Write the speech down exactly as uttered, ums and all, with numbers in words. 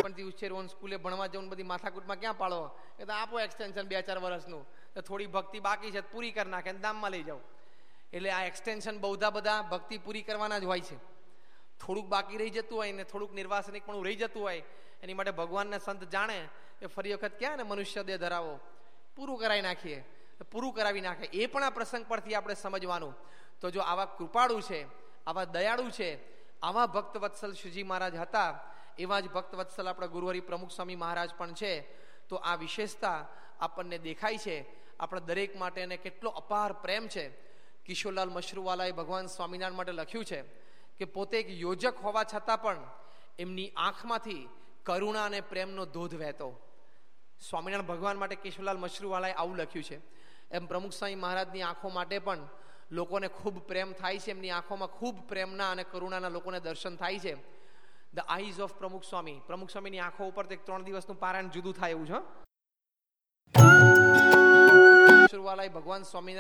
નાનપણથી ઉછેરો સ્કૂલે ભણવા જવું બધી માથાકૂટમાં ક્યાં પાડો, એ તો આપો એક્સટેન્શન બે ચાર વર્ષનું, તો થોડી ભક્તિ બાકી છે પૂરી કરી નાખે અને દામમાં લઈ જાઓ. એટલે આ એક્સટેન્શન બહુધા બધા ભક્તિ પૂરી કરવાના જ હોય છે. થોડુંક બાકી રહી જતું હોય ને થોડુંક નિર્વાસનિક પણ રહી જતું હોય, એની માટે ભગવાનને સંત જાણે કે ફરી વખત ક્યાં ને મનુષ્ય દેહ ધરાવો, પૂરું કરાવી નાખીએ, પૂરું કરાવી નાખે. એ પણ આ પ્રસંગ પરથી આપણે સમજવાનું. તો જો આવા કૃપાળુ છે, આવા દયાળુ છે, આવા ભક્ત વત્સલ શ્રીજી મહારાજ હતા, એવા જ ભક્ત વત્સલ આપણા ગુરુહરિ પ્રમુખ સ્વામી મહારાજ પણ છે. તો આ વિશેષતા આપણને દેખાય છે. આપણા દરેક માટે એને કેટલો અપાર પ્રેમ છે. કિશોરલાલ મશરૂવાલાએ ભગવાન સ્વામિનારાયણ માટે લખ્યું છે કે પોતે એક યોજક હોવા છતાં પણ એમની આંખમાંથી કરુણા અને પ્રેમનો ધોધ વહેતો. સ્વામિનારાયણ ભગવાન માટે કિશોરલાલ મશરૂવાલાએ આવું લખ્યું છે. એમ પ્રમુખ સ્વામી મહારાજની આંખો માટે પણ લોકોને ખૂબ પ્રેમ થાય છે. એમની આંખોમાં ખૂબ પ્રેમના અને કરુણાના લોકોને દર્શન થાય છે. ધ આઈઝ ઓફ પ્રમુખ સ્વામી. પ્રમુખ સ્વામીની આંખો ઉપર એક ત્રણ દિવસનું પારાયણ જુદું થાય એવું છે. મશરૂવાલાએ ભગવાન સ્વામી